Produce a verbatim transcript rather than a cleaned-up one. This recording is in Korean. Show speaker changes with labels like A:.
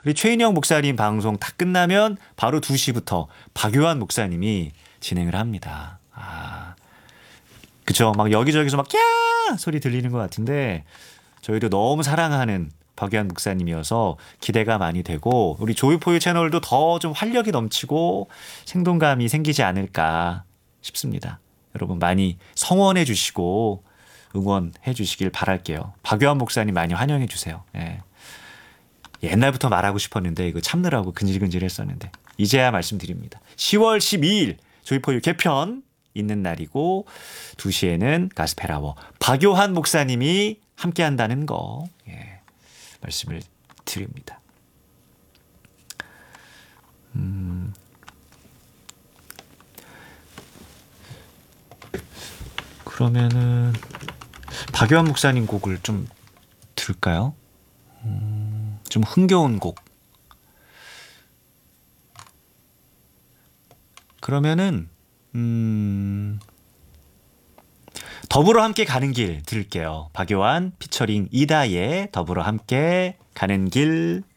A: 우리 최인영 목사님 방송 다 끝나면 바로 두 시부터 박요한 목사님이 진행을 합니다. 아, 그쵸. 막 여기저기서 막 꺄 소리 들리는 것 같은데 저희도 너무 사랑하는 박요한 목사님이어서 기대가 많이 되고 우리 조이포유 채널도 더 좀 활력이 넘치고 생동감이 생기지 않을까 싶습니다. 여러분 많이 성원해 주시고 응원해 주시길 바랄게요. 박요한 목사님 많이 환영해 주세요. 예. 옛날부터 말하고 싶었는데 이거 참느라고 근질근질 했었는데 이제야 말씀드립니다. 시월 십이일 조이포유 개편 있는 날이고 두 시에는 가스펠아워 박요한 목사님이 함께한다는 거 예, 말씀을 드립니다. 음, 그러면은 박요한 목사님 곡을 좀 들을까요? 음, 좀 흥겨운 곡. 그러면은 음, 더불어 함께 가는 길 들을게요. 박요한 피처링 이다의 더불어 함께 가는 길.